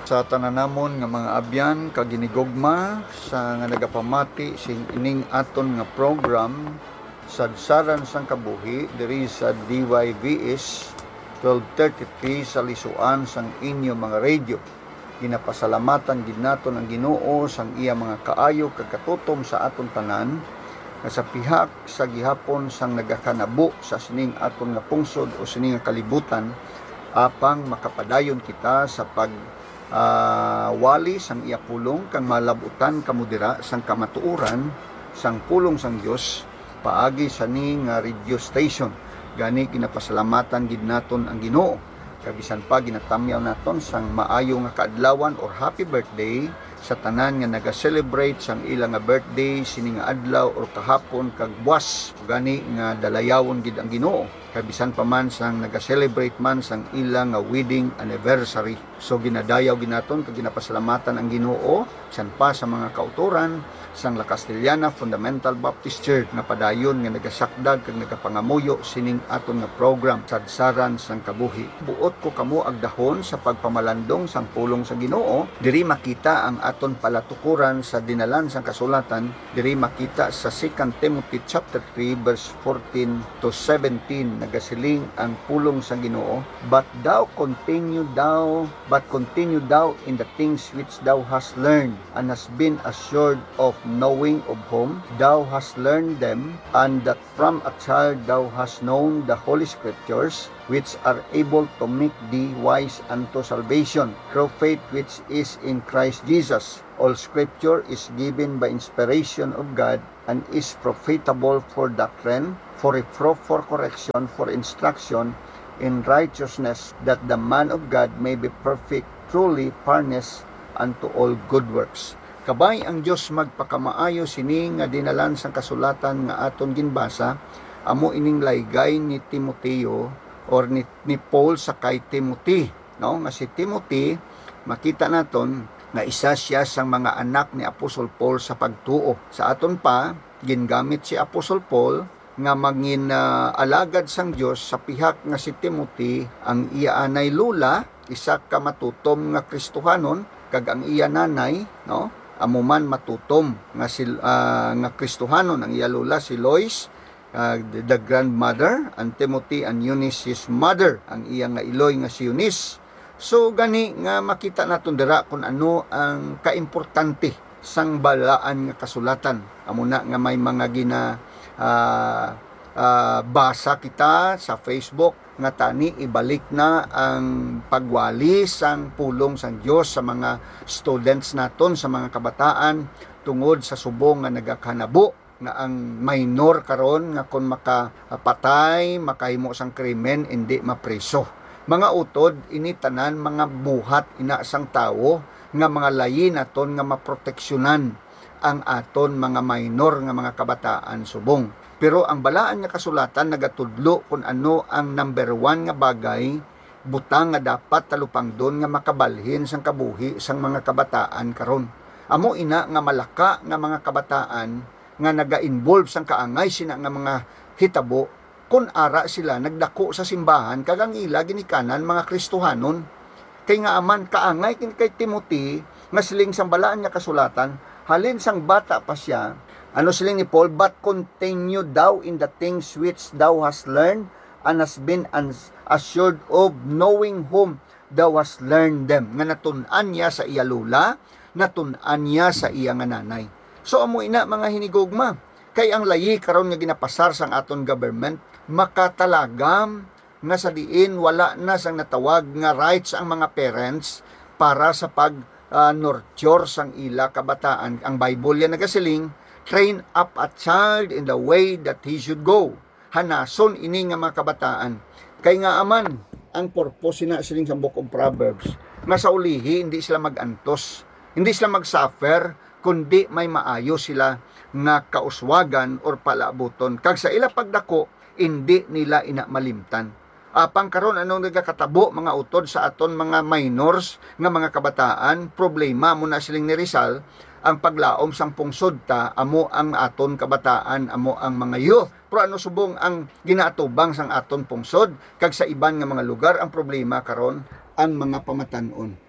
Sa tananamon nga mga abyan kaginigugma sa nga nagapamati sing ining aton nga program sadsaran sang kabuhi diri sa DYVS 1233 sa lisuan sang inyo mga radyo. Ginapasalamatan gid naton ang Ginoo sang iya mga kaayo kag katutom sa aton tanan nga sa pihak sa gihapon sang nagakanabo sa sining aton nga pungsod o sining nga kalibutan apang makapadayon kita sa pag wali sang iya pulong kang malabutan kamudira sang kamatuoran sang pulong sang Dios paagi sa ning radio station. Gani ginapasalamatan gid naton ang Ginoo kabisan pa ginatamyaw naton sang maayo nga kaadlawan or happy birthday sa tanan nga naga-celebrate sang ilang nga birthday sini nga adlaw or kahapon kag buwas. Gani nga dalayawon gid ang Ginoo kabisan pa man sang naga-celebrate man sang ilang nga wedding anniversary. So ginadayaw ginaton kag ginapasalamatan ang Ginoo san pa sa mga kauturan sang La Castellana Fundamental Baptist Church nga padayon nga nagasakdag kag nagapangamuyo sining aton nga program sadsaran sang kabuhi. Buot ko kamo agdahon sa pagpamalandong sang pulong sa Ginoo. Diri makita ang aton palatukuran sa dinalan sang kasulatan. Diri makita sa 2 Timothy chapter 3 verse 14 to 17 nagasiling ang pulong sa Ginoo, but continue thou in the things which thou hast learned and hast been assured of knowing of whom thou hast learned them, and that from a child thou hast known the holy scriptures, which are able to make thee wise unto salvation through faith which is in Christ Jesus. All scripture is given by inspiration of God and is profitable for doctrine, for reproof, for correction, for instruction in righteousness, that the man of God may be perfect, truly furnished unto all good works. Kabay ang Dios magpakamaayo sini nga dinalan sang kasulatan nga aton ginbasa, amo ining laygay ni Timoteo or ni Paul sa kay Timothy, no? Nga si Timothy makita naton nga isa siya sang mga anak ni Apostol Paul sa pagtuo. Sa aton pa gingamit si Apostol Paul nga mangin alagad sang Dios sa pihak nga si Timothy ang iya anay lula, isa ka matutom nga Kristohanon, kag ang iya nanay, no, amo man matutom nga nga Kristohanon. Ang iya lula si Lois, the grandmother, and Timothy and Eunice his mother, ang iya nga iloy nga si Eunice. So gani nga makita naton dira kung ano ang kaimportante sang balaan nga kasulatan. Amo na nga may mga basa kita sa Facebook nga tani ibalik na ang pagwali sang pulong sang Dios sa mga students naton, sa mga kabataan tungod sa subong nga nagakanabo nga ang minor karon nga kung makapatay, makahimo sang krimen, hindi mapreso. Mga utod ini tanan mga buhat ina sang tawo nga mga layi naton nga maproteksyonan ang aton mga minor nga mga kabataan subong. Pero ang balaan nga kasulatan nagatudlo kung ano ang number 1 nga bagay butang nga dapat talupangdon nga makabalhin sang kabuhi sang mga kabataan karon. Amo ina nga malaka nga mga kabataan nga naga-involve sang kaangay sina nga mga hitabo kun ara sila nagdako sa simbahan kag ang ila ginikanan mga Kristohanon. Kay nga aman kaangay kay Timothy nga siling sang balaan nga kasulatan halin sang bata pa siya. Ano siling ni Paul, but continue thou in the things which thou hast learned and hast been assured of knowing whom thou hast learned them. Nga natun-an niya sa iya lula, natun-an niya sa iya nga nanay. So amo ina mga hinigugma, kay ang layi karon nga ginapasar sang aton government makatalagam nga sa diin wala na sang natawag nga rights ang mga parents para sa pag nurture sang ila kabataan. Ang Bible yan nagasiling, train up a child in the way that he should go. Hanason ini nga mga kabataan. Kay nga aman ang purpose na siling sa Book of Proverbs nga sa ulihi hindi sila magantos, hindi sila magsuffer, kundi may maayo sila nga kauswagan or palabuton. Kag sa ila pagdako hindi nila ina malimtan. Apang karon anong nagakatabo mga utod sa aton mga minors nga mga kabataan, problema mo na siling ni Rizal, ang paglaom sang pungsod ta, amo ang aton kabataan, amo ang mga youth. Pero ano subong ang ginaatubang sang aton pungsod, kag sa iban nga mga lugar ang problema karon ang mga pamatanon.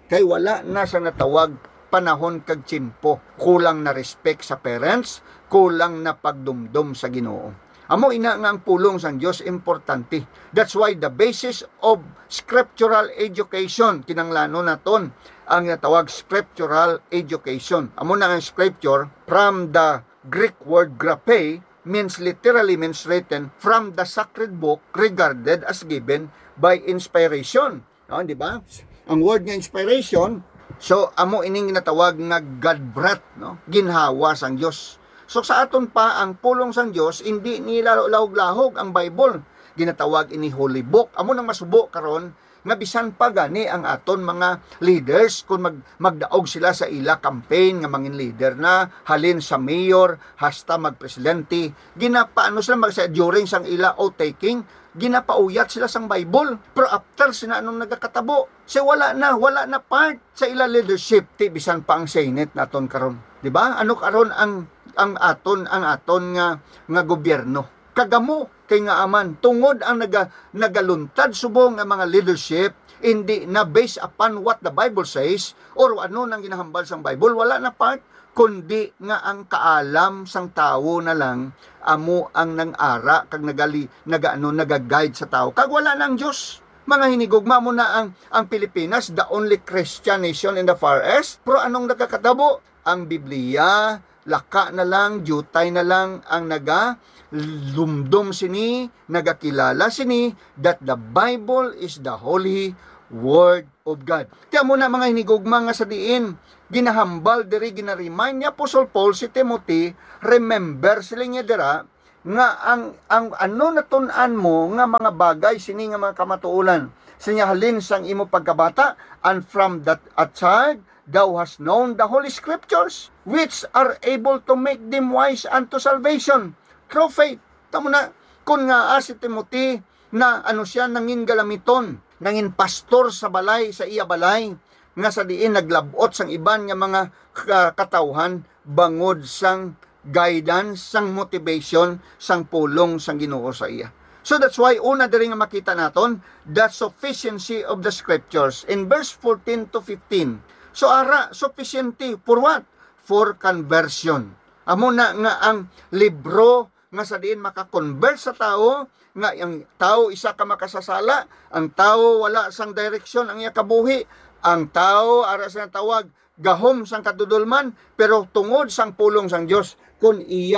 Kay wala na sa natawag panahon kag tiyempo. Kulang na respect sa parents, kulang na pagdumdum sa Ginoo. Amo ina nga ang pulong sang Dios importante. That's why the basis of scriptural education, kinanglano naton ang natawag scriptural education. Amo na ang scripture from the Greek word grape literally means written from the sacred book regarded as given by inspiration. No, di ba? Ang word nga inspiration, so amo ining ginatawag nga God breath, no? Ginhawa sang Dios. So sa aton pa ang pulong sang Dios, hindi nila lahog-lahog ang Bible. Ginatawag ini Holy Book. Amo nang masubo karon nga bisan pa gani ang aton mga leaders kung magdaog sila sa ila campaign nga mangin leader na halin sa mayor hasta magpresidente, ginapaano sila during sang ila oath taking, ginapauyat sila sang Bible. Pero after sina anong nagakatabo, wala na part sa ila leadership ti bisan pa ang Senate naton karon. Di ba? Ano karon ang aton nga gobyerno? Kagamo kay nga aman tungod ang nagaluntad subong nga mga leadership hindi na based upon what the Bible says or ano nang ginahambal sang Bible, wala na part kundi nga ang kaalam sang tawo na lang amo ang nang-ara kag nagaguide sa tawo kag wala nang Dios. Mga hinigugma mo na ang Pilipinas, the only Christian nation in the Far East, pero anong nakakatabo? Ang Biblia, laka na lang, jutay na lang ang lumdum sini, nagakilala sini that the Bible is the holy word of God. Tiyan mo na mga hinigugma nga sa diin, ginahambal diri ginaremind ni Apostle Paul si Timothy, remember sila niya dira nga ang ano natun-an mo nga mga bagay sini nga mga kamatuolan. Sinyahalin sang imo pagkabata, and from that a child thou hast known the holy scriptures which are able to make them wise unto salvation through faith. Tamo na, kung nga si Timothy na siya nangin galamiton, nangin pastor sa balay, sa iya balay, nga sa diin naglabot sang iban nga mga katawhan, bangod sang guidance, sang motivation, sang pulong sang Ginoo sa iya. So that's why una diri nga makita naton the sufficiency of the scriptures in verse 14 to 15. So sufficiency for what? For conversion. Amo na nga ang libro nga sa diin makakonvert sa tao, nga ang tao isa ka makasasala, ang tao wala sang direksyon ang iya kabuhi, ang tao ara sa tawag gahom sang kadudulman, pero tungod sang pulong sang Dios kun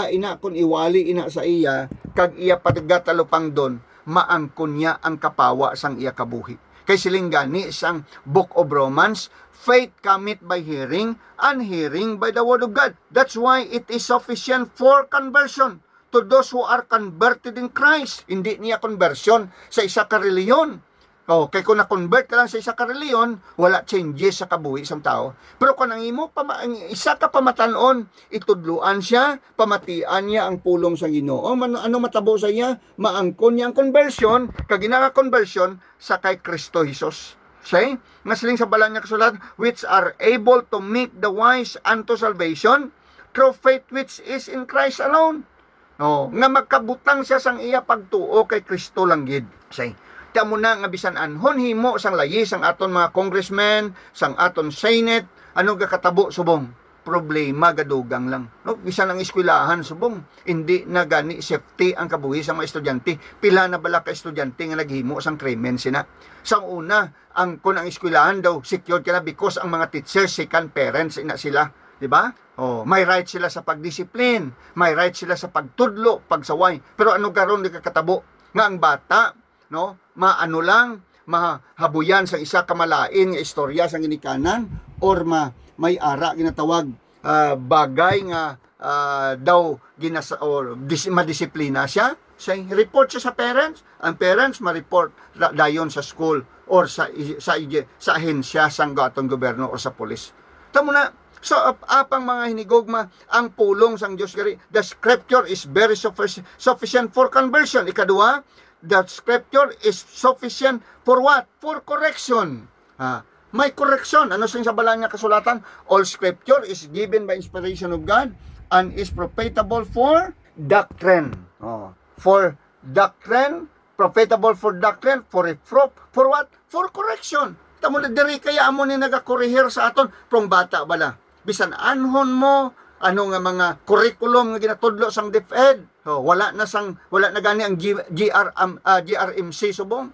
iwali ina sa iya kag iya pagatalupang don, maangkon niya ang kapawa sang iya kabuhi. Kay siling gani sang Book of Romans, faith cometh by hearing, and hearing by the word of God. That's why it is sufficient for conversion to those who are converted in Christ. Hindi niya conversion sa isa ka reliyon. Kay kung na-convert ka lang sa isa ka reliyon, wala changes sa kabuhi sa tao. Pero kung ang imo, isa ka pamatanon, itudluan siya, pamatian niya ang pulong sa Ginoo. Ano matabo sa iya? Maangkon niya ang conversion, kag ginaka-conversion sa kay Kristo Jesus. Say, nasiling sa balang niya kasulat, which are able to make the wise unto salvation through faith which is in Christ alone. Nga magkabutang siya sang iya pagtuo kay Kristo lang gid. Say, tiyan mo na nga bisan anhon himo sang layi sang aton mga congressmen, sang aton senate, ano gakatabo subong? Problema gadugang lang. Bisan ang eskwelahan subong, hindi na gani safety ang kabuhi sa mga estudyante. Pila na bala ka estudyante nga naghimo sang krimen sina. Sang una, kung ang eskwelahan daw secured ka na because ang mga teachers second parents ina sila, di ba? May right sila sa pagdisiplin, may right sila sa pagtudlo, pagsaway. Pero ano garon di kakatabo nga ang bata, maano lang, mahabuyan sa isa kamalain nga istorya sa ginikanan or may ara ginatawag bagay nga daw madisiplina siya. Report siya sa parents, ang parents ma-report dayon sa school or sa ahensya sang gatong gobyerno or sa pulis. Tamo na. So apang mga hinigugma, ang pulong sang Dios gari, the scripture is very sufficient for conversion. Ikadua, the scripture is sufficient for what? For correction. May correction. Ano sa balang niya kasulatan? All scripture is given by inspiration of God and is profitable for doctrine. For doctrine, profitable for doctrine, for reproof, for what? For correction. Tamo na diri kaya amo ni nagakorehir sa aton from bata bala. Bisan anhon mo ano nga mga curriculum nga ginatudlo sang DepEd. Wala na gani ang GRMC subong.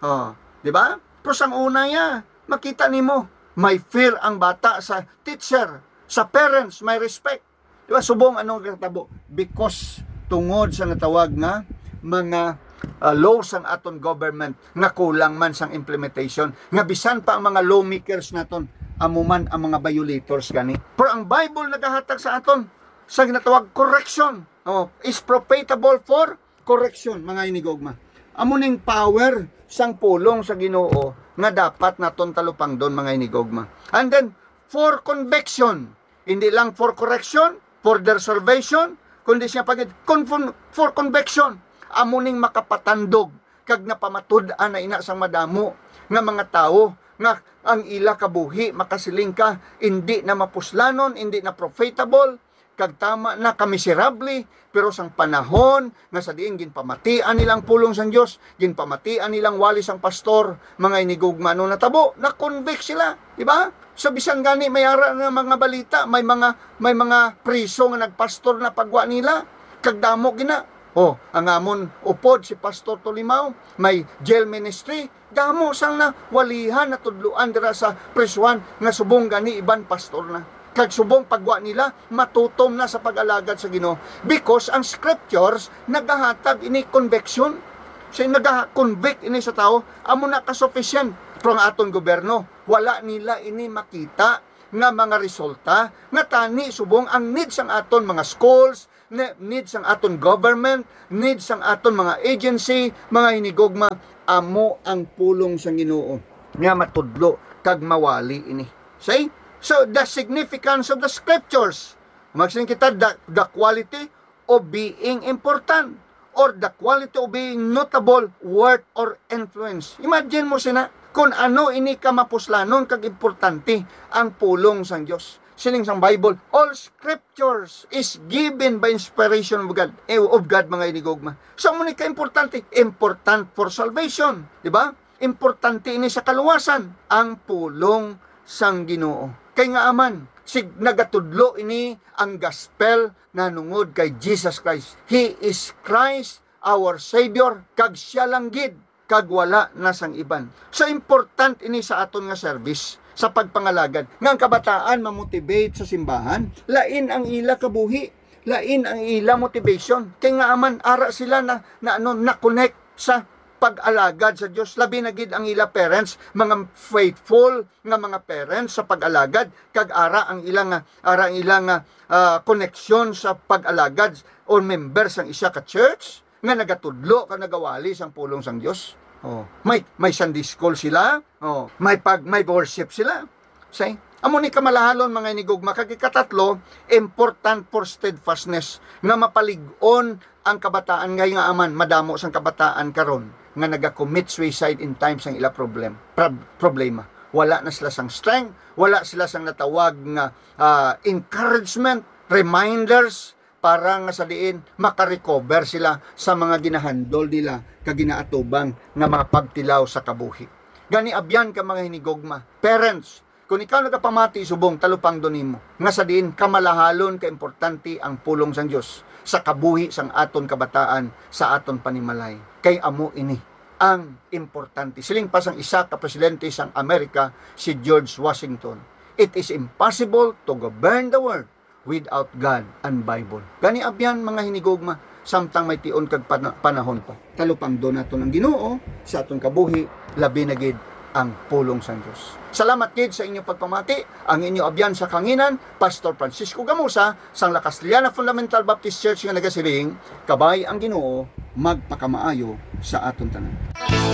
Di ba? Pero sang una makita nimo may fear ang bata sa teacher, sa parents, may respect. Di ba? Subong anong katabo? Because tungod sa natawag nga mga laws ang aton government nga kulang man sang implementation, nga bisan pa ang mga lawmakers naton amuman ang mga violators gani. Pero ang Bible nagahatag sa aton sa ginatawag correction, is profitable for correction, mga inigogma. Amuning power sang pulong sa Ginoo nga dapat naton talupang don, mga inigogma. And then for conviction, hindi lang for correction, for their salvation, kundi siya pagid for conviction, amuning makapatandog kag napamatud-an na ina sang madamo nga mga tao nga ang ila kabuhi makasiling ka hindi na mapuslanon, hindi na profitable, kag tama na kamiserable, pero sang panahon nga sa diin ginpamatian nilang pulong sang Dios, ginpamatian nilang wali sang pastor, mga inigugma no natabo, na-convict sila, di ba? So bisan gani mayara nga mga balita, may mga priso nga nagpastor na pagwa nila, kag damo gina. Ang amon upod si Pastor Tolimao, may jail ministry, damo sang na walihan na tudluan dira sa prisuan nga subong gani iban pastor na. Kag subong pagwa nila matutom na sa pag-alagad sa Ginoo, because ang scriptures nagahatag ini conviction. Say nagaha-convict ini sa tao, amo na ka-sufficient. Pero ang aton gobyerno, wala nila ini makita nga mga resulta nga tani subong ang needs ang aton mga schools, needs ang aton government, needs ang aton mga agency, mga hinigogma, amo ang pulong sa Ginoo nga matudlo kag mawali ini. Say, so the significance of the scriptures, magsin kita the quality of being important or the quality of being notable, worth or influence. Imagine mo sina kung ano ini ka mapuslanon kag importante ang pulong sang Dios. Sining sang Bible, all scriptures is given by inspiration of God, mga inigogma. So mo ni ka importante, important for salvation, di ba? Importante ini sa kaluwasan ang pulong sang Ginoo. Kay nga aman, nagatudlo ini ang gospel na nungod kay Jesus Christ. He is Christ, our Savior, kag siya lang gid, kag wala na sang iban. So important ini sa aton nga service, sa pagpangalagad. Nga ang kabataan mamotivate sa simbahan, lain ang ila kabuhi, lain ang ila motivation. Kay nga aman ara sila na connect sa pag-alagad sa Dios. Labi na gid ang ila parents, mga faithful nga mga parents sa pag-alagad, kag ara ang ilang connection sa pag-alagad or members ang isa ka church nga nagatudlo ka nagawali sang pulong sang Dios. May Sunday school sila, may worship sila. Say, amo ni kamalahalon mga inigugma, kag ikatatlo, important for steadfastness, nga mapalig-on ang kabataan nga aman, madamo sang kabataan karon nga naga-commit suicide in times ang ila problema. Wala na sila sang strength, wala sila sang natawag nga encouragement, reminders, para nga sa diin makarecover sila sa mga ginahandol nila kag ginaatubang nga mga pagtilaw sa kabuhi. Gani abyan ka mga hinigogma, parents, kung ikaw nagapamati subong talupang donimo nga sa diin kamalahalon ka importante ang pulong sang Dios sa kabuhi sang aton kabataan, sa aton panimalay. Kay amo ini ang importante. Siling pa sang isa ka presidente sang Amerika, si George Washington. It is impossible to govern the world without God and Bible. Gani abyan mga hinigogma, samtang may tion kag panahon pa. Talupang do naton ang Ginoo sa aton kabuhi, labi na gid ang pulong sang Dios. Salamat gid sa inyong pagpamati. Ang inyo abyan sa kanginan, Pastor Francisco Gamusa sang La Castellana Fundamental Baptist Church nga nagasiling, kabay ang Ginoo magpakamaayo sa aton tanan.